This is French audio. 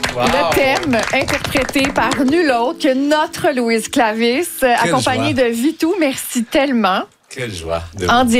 Le thème interprété par nul autre que notre Louise Clavis, accompagnée de Vitou. Merci tellement. Quelle joie.